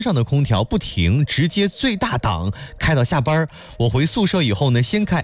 上的空调不停，直接最大档开到下班。我回宿舍以后呢，先开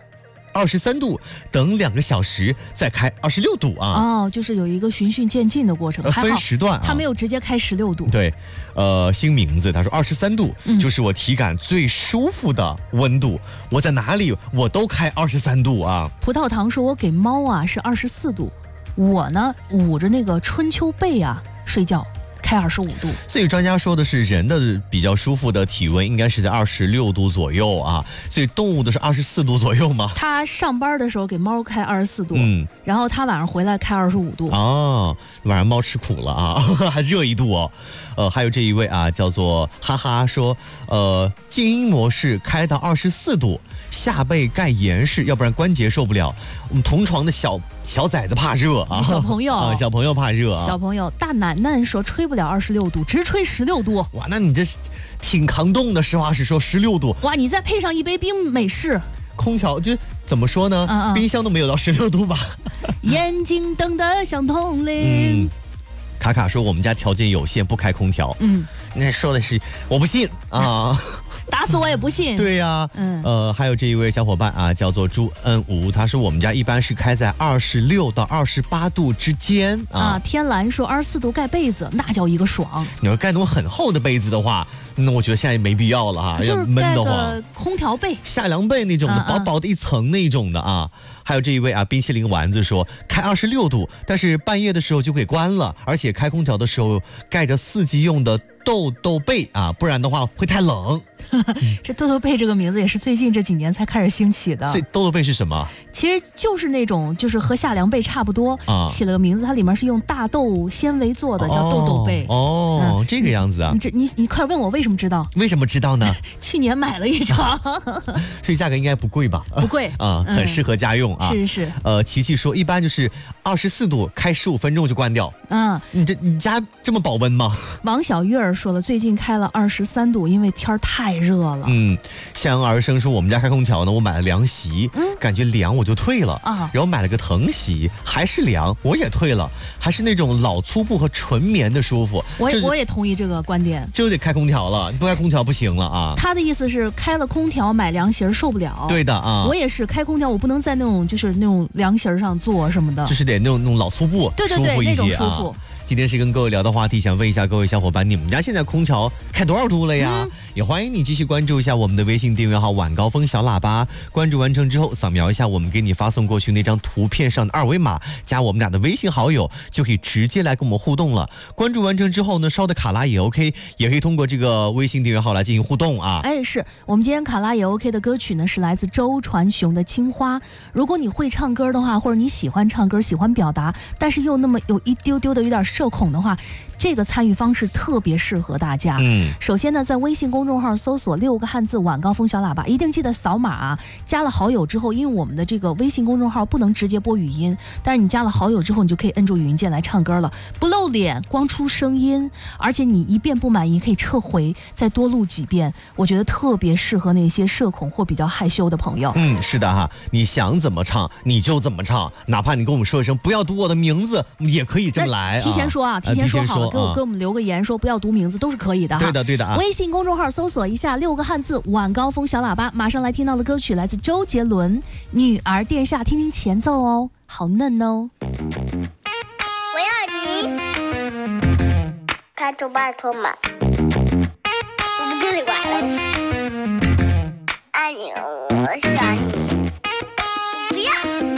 23度，等2个小时再开26度啊。 哦，就是有一个循序渐进的过程，还好分时段啊。 他没有直接开16度。 对，新名字他说23度、就是我体感最舒服的温度，我在哪里我都开23度啊。 葡萄糖说我给猫啊是24度，我呢捂着那个春秋被啊睡觉。开25度， 所以专家说的是人的比较舒服的体温应该是在26度左右啊，所以动物的是24度左右吗？ 他上班的时候给猫开24度，然后他晚上回来开25度。 哦，晚上猫吃苦了啊，还热1度哦。还有这一位啊，叫做哈哈说，静音模式开到24度，下背盖严实，要不然关节受不了。我们同床的小崽子怕热啊， 小朋友啊，小朋友怕热啊。 小朋友大楠楠说吹不了26度，直吹16度。 哇，那你这挺抗冻的，实话实说，16度。 哇，你再配上一杯冰美式， 空调就怎么说呢？冰箱都没有到16度吧？ 眼睛瞪得像铜铃。 卡卡说我们家条件有限，不开空调。那说的是我不信啊。 打死我也不信。 对呀，还有这一位小伙伴啊，叫做朱恩吴，他说我们家一般是开在26到28度之间啊。 天蓝说24度盖被子，那叫一个爽。 你要盖那种很厚的被子的话，那我觉得现在没必要了哈， 就是闷得慌。 盖个空调被、 夏凉被那种的，薄薄的一层那种的啊。还有这一位啊，冰淇淋丸子说开26度，但是半夜的时候就给关了，而且开空调的时候盖着4季用的豆豆被啊，不然的话会太冷。 这豆豆被这个名字也是最近这几年才开始兴起的。 所以豆豆被是什么？ 其实就是那种就是和夏凉被差不多起了个名字，它里面是用大豆纤维做的，叫豆豆被。 这个样子啊。 你快问我为什么知道？ 为什么知道呢？ 去年买了一床。 所以价格应该不贵吧？ 不贵啊，很适合家用啊。 是。 琪琪说一般就是24度开15分钟就关掉。你家这么保温吗？ 王小月儿说了，最近开了23度，因为天太热了。 向阳而生说我们家开空调呢，我买了凉席，感觉凉我就退了啊，然后买了个藤席，还是凉，我也退了，还是那种老粗布和纯棉的舒服。 我也同意这个观点， 这就得开空调了，不开空调不行了啊。 他的意思是开了空调买凉席受不了。 对的啊， 我也是开空调，我不能在那种就是那种凉席上坐什么的， 就是得那种老粗布， 对舒服一些啊。 那种舒服。 今天是跟各位聊的话题，想问一下各位小伙伴，你们家现在空调开多少度了呀？也欢迎你继续关注一下我们的微信订阅号晚高峰小喇叭，关注完成之后扫描一下我们给你发送过去那张图片上的2维码，加我们俩的微信好友，就可以直接来跟我们互动了。关注完成之后呢，烧的卡拉也 OK， 也可以通过这个微信订阅号来进行互动啊。 是我们今天卡拉也 OK 的歌曲呢，是来自周传雄的《青花》。如果你会唱歌的话，或者你喜欢唱歌喜欢表达，但是又那么有一丢丢的有点社恐的话，这个参与方式特别适合大家。首先呢，在微信公众号搜索6个汉字晚高峰小喇叭，一定记得扫码啊。加了好友之后，因为我们的这个微信公众号不能直接播语音，但是你加了好友之后，你就可以摁住语音键来唱歌了，不露脸，光出声音，而且你一遍不满意可以撤回，再多录几遍。我觉得特别适合那些社恐或比较害羞的朋友。 是的哈，你想怎么唱你就怎么唱，哪怕你跟我们说一声不要读我的名字，也可以这么来。 提前说啊，提前说好了，给我们留个言说不要读名字都是可以的哈。 对的啊。 微信公众号搜索一下6个汉字晚高峰小喇叭，马上来听到的歌曲来自周杰伦《女儿殿下》，听听前奏哦，好嫩哦。 我要你，拜托嘛，我不跟你玩了，爱你我想你，不要。